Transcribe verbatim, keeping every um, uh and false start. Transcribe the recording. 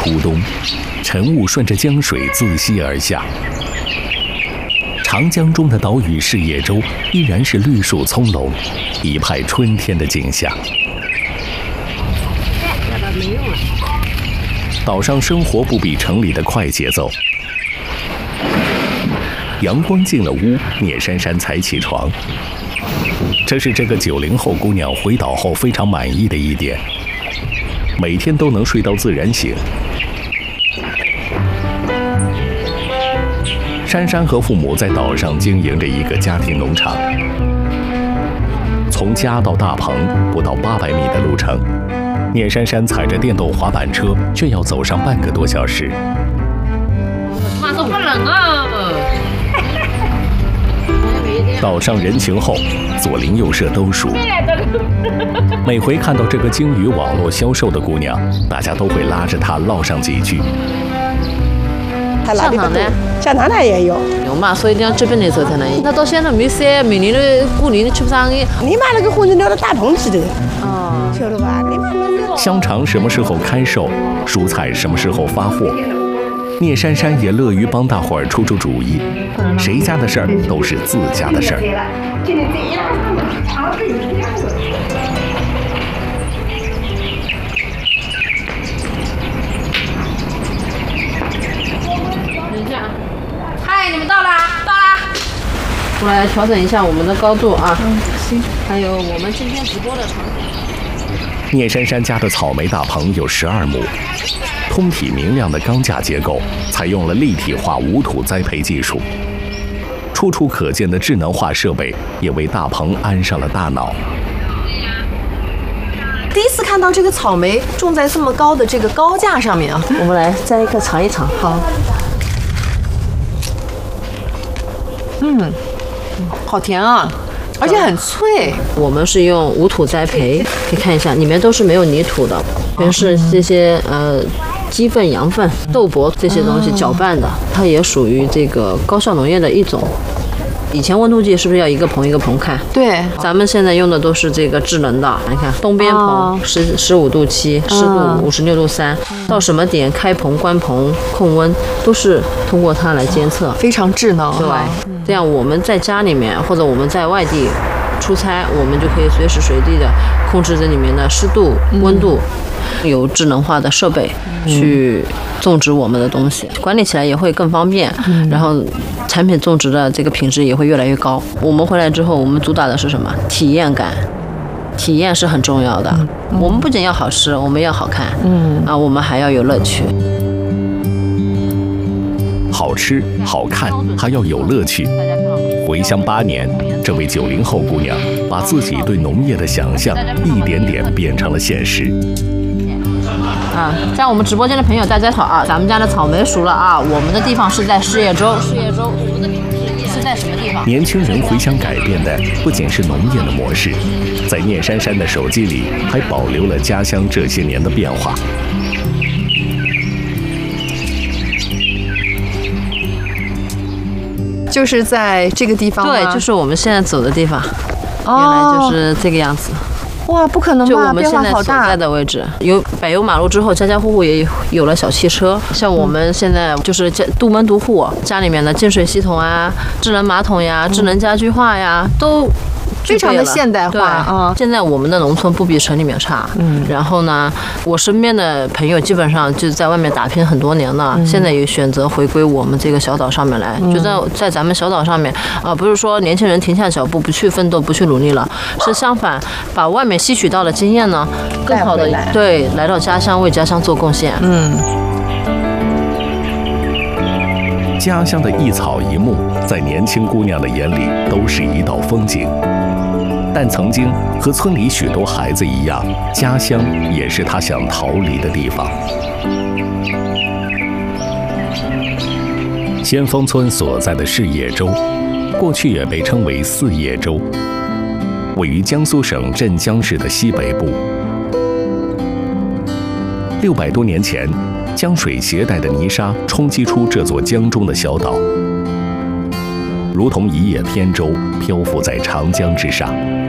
初冬，晨雾顺着江水自西而下。长江中的岛屿事业洲依然是绿树葱茏，一派春天的景象。岛上生活不比城里的快节奏。阳光进了屋，聂珊珊才起床。这是这个九零后姑娘回岛后非常满意的一点，每天都能睡到自然醒。珊珊和父母在岛上经营着一个家庭农场，从家到大棚不到八百米的路程，聂珊珊踩着电动滑板车却要走上半个多小时。 妈都不冷啊！ 岛上人情厚，左邻右舍都熟。每回看到这个精于网络销售的姑娘，大家都会拉着她唠上几句。 香肠呢？香肠它也有。 有嘛，所以你要这边的时候才能。那到现在没晒，明年的过年吃不上的。 你妈那个混着聊到大棚去的。哦，晓得吧？你妈那个。 香肠什么时候开售？蔬菜什么时候发货？聂珊珊也乐于帮大伙儿出出主意，谁家的事儿都是自家的事儿。 等一下，嗨，你们到啦，到啦！过来调整一下我们的高度啊。嗯，行。还有我们今天直播的场景。 聂珊珊家的草莓大棚有十二亩。通体明亮的钢架结构，采用了立体化无土栽培技术，处处可见的智能化设备也为大棚安上了大脑。 第一次看到这个草莓种在这么高的这个高架上面啊，我们来摘一个尝一尝。好，嗯，好甜啊！而且很脆。 我们是用无土栽培，可以看一下，里面都是没有泥土的，全是这些呃鸡粪、羊粪、豆粕这些东西搅拌的，它也属于这个高效农业的一种。以前温度计是不是要一个棚一个棚看？ 对， 咱们现在用的都是这个智能的。你看，东边棚十十五度七，湿度五十六度三，到什么点开棚、关棚、控温，都是通过它来监测， 非常智能。 对，这样我们在家里面或者我们在外地出差，我们就可以随时随地的控制这里面的湿度、温度。有智能化的设备去种植我们的东西，管理起来也会更方便，然后产品种植的这个品质也会越来越高。我们回来之后，我们主打的是什么？体验感，体验是很重要的。我们不仅要好吃，我们要好看，嗯啊，我们还要有乐趣。 好吃、好看，还要有乐趣。回乡八年，这位九零后姑娘把自己对农业的想象一点点变成了现实。 啊，在我们直播间的朋友大家好啊，咱们家的草莓熟了啊，我们的地方是在事业洲，事业洲，我们的品质是在什么地方？ 年轻人回乡改变的不仅是农业的模式，在聂珊珊的手机里还保留了家乡这些年的变化。 就是在这个地方吗？ 对，就是我们现在走的地方， 哦、 原来就是这个样子。 哇，不可能吧！ 就我们现在所在的位置，有柏油马路之后，家家户户也有了小汽车。像我们现在就是家独门独户，家里面的净水系统啊、智能马桶呀、智能家居化呀，都非常的现代化啊！ 现在我们的农村不比城里面差。嗯。然后呢，我身边的朋友基本上就在外面打拼很多年了，嗯、现在也选择回归我们这个小岛上面来。嗯、就在在咱们小岛上面啊，不是说年轻人停下脚步不去奋斗、不去努力了，是相反，把外面吸取到的经验呢，更好的对来到家乡为家乡做贡献。嗯。 家乡的一草一木，在年轻姑娘的眼里都是一道风景。但曾经和村里许多孩子一样，家乡也是她想逃离的地方。先锋村所在的事业洲，过去也被称为四叶洲，位于江苏省镇江市的西北部。六百多年前，江水携带的泥沙冲击出这座江中的小岛，如同一叶扁舟漂浮在长江之上。